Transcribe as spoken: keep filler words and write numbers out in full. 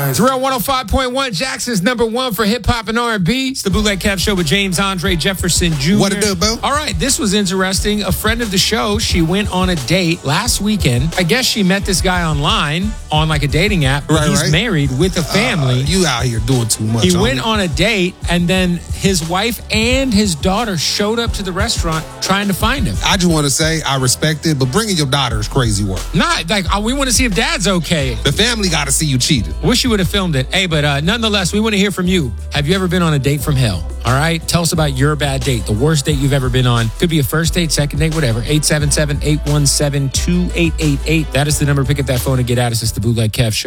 It's Real one oh five point one, Jackson's number one for hip-hop and R and B. It's the Bootleg Kev Show with James Andre Jefferson Junior What it do, boo? All right, this was interesting. A friend of the show, she went on a date last weekend. I guess she met this guy online on like a dating app. But Right, he's right. married with a family. Uh, you out here doing too much. He homie. went on a date, and then his wife and his daughter showed up to the restaurant trying to find him. I just want to say I respect it, but bringing your daughter is crazy work. Not like uh, we want to see if dad's okay. The family got to see you cheated. Wish you would have filmed it. Hey, but uh, nonetheless, we want to hear from you. Have you ever been on a date from hell? All right? Tell us about your bad date, the worst date you've ever been on. Could be a first date, second date, whatever. eight seven seven, eight one seven, two eight eight eight. That is the number. Pick up that phone and get at us. It's the Bootleg Kev Show.